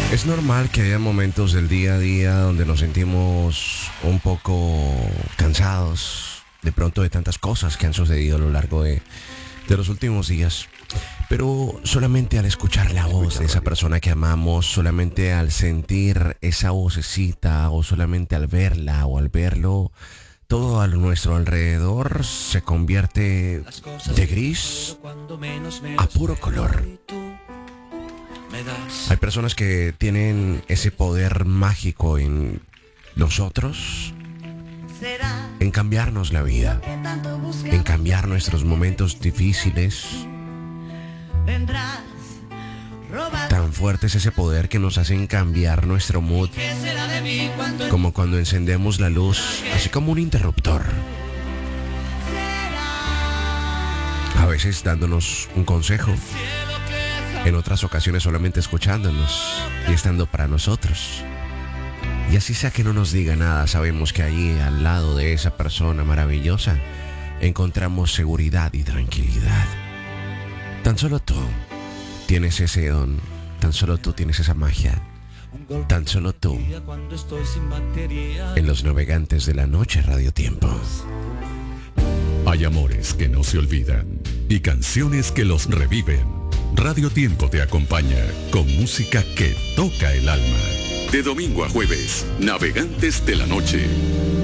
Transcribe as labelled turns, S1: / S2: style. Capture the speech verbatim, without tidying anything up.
S1: Es normal que haya momentos del día a día donde nos sentimos un poco cansados de pronto de tantas cosas que han sucedido a lo largo de, de los últimos días. Pero solamente al escuchar la voz de esa persona que amamos, solamente al sentir esa vocecita o solamente al verla o al verlo, todo a nuestro alrededor se convierte de gris a puro color. Hay personas que tienen ese poder mágico en nosotros, en cambiarnos la vida, en cambiar nuestros momentos difíciles. Tan fuerte es ese poder que nos hacen cambiar nuestro mood, como cuando encendemos la luz, así como un interruptor. A veces dándonos un consejo, en otras ocasiones solamente escuchándonos y estando para nosotros. Y así sea que no nos diga nada, sabemos que allí al lado de esa persona maravillosa encontramos seguridad y tranquilidad. Tan solo tú tienes ese don, tan solo tú tienes esa magia, tan solo tú en Los Navegantes de la Noche Radio Tiempo.
S2: Hay amores que no se olvidan y canciones que los reviven. Radio Tiempo te acompaña con música que toca el alma. De domingo a jueves, Navegantes de la Noche.